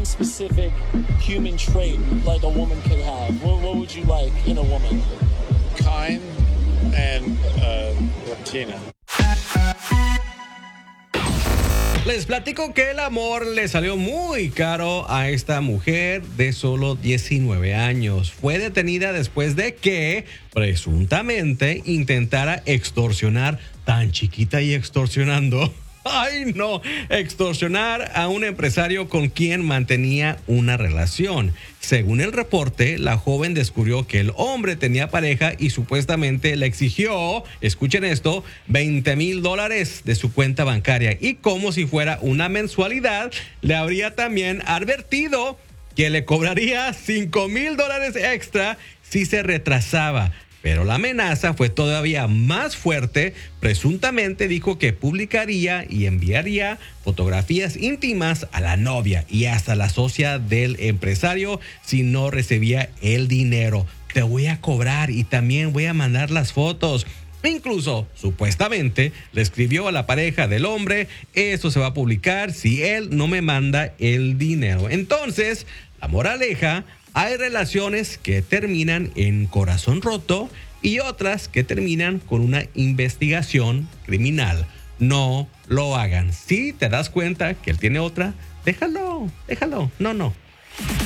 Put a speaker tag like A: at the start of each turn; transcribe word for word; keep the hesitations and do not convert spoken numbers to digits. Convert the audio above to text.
A: one specific human trait like a woman could have, what, what would you like in a woman?
B: Kind and uh, Latina.
C: Les platico que el amor le salió muy caro a esta mujer de solo diecinueve años. Fue detenida después de que presuntamente intentara extorsionar, tan chiquita y extorsionando. Ay, no, extorsionar a un empresario con quien mantenía una relación. Según el reporte, la joven descubrió que el hombre tenía pareja y supuestamente le exigió, escuchen esto, veinte mil dólares de su cuenta bancaria. Y como si fuera una mensualidad, le habría también advertido que le cobraría cinco mil dólares extra si se retrasaba. Pero la amenaza fue todavía más fuerte. Presuntamente dijo que publicaría y enviaría fotografías íntimas a la novia y hasta la socia del empresario si no recibía el dinero. Te voy a cobrar y también voy a mandar las fotos. Incluso, supuestamente, le escribió a la pareja del hombre, eso se va a publicar si él no me manda el dinero. Entonces, la moraleja, hay relaciones que terminan en corazón roto y otras que terminan con una investigación criminal. No lo hagan. Si te das cuenta que él tiene otra, déjalo, déjalo. No, no.